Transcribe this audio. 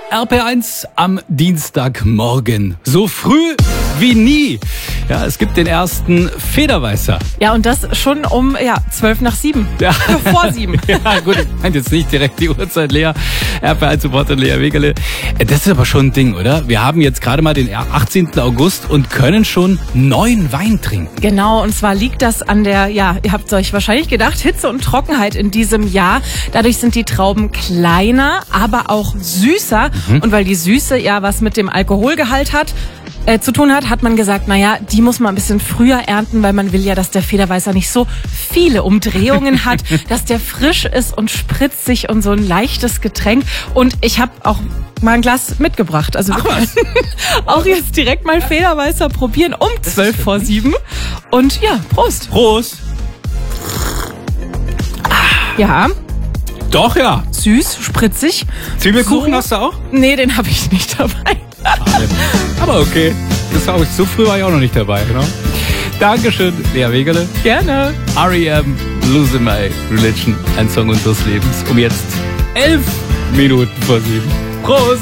RP1 am Dienstagmorgen. So früh wie nie. Ja, es gibt den ersten Federweißer. Ja, und das schon um 7:12. Ja. Vor 7. Ja, gut, ich meine jetzt nicht direkt die Uhrzeit, Lea. RP1-Supporter Lea Wegerle. Das ist aber schon ein Ding, oder? Wir haben jetzt gerade mal den 18. August und können schon neuen Wein trinken. Genau, und zwar liegt das an der, ihr habt euch wahrscheinlich gedacht, Hitze und Trockenheit in diesem Jahr. Dadurch sind die Trauben kleiner, aber auch süßer. Und weil die Süße ja was mit dem Alkoholgehalt zu tun hat, hat man gesagt, die muss man ein bisschen früher ernten, weil man will ja, dass der Federweißer nicht so viele Umdrehungen hat, dass der frisch ist und spritzig und so ein leichtes Getränk. Und ich habe auch mal ein Glas mitgebracht. Also wir können auch jetzt direkt mal Federweißer probieren um 7:12. Und ja, Prost. Prost. Ja. Doch, ja. Süß, spritzig. Zwiebelkuchen hast du auch? Nee, den habe ich nicht dabei. Aber okay. So früh war ich auch noch nicht dabei. Ne? Dankeschön, Lea Wegerle. Gerne. R.E.M. Losing My Religion, ein Song unseres Lebens. Um jetzt 11 Minuten vor 7. Prost!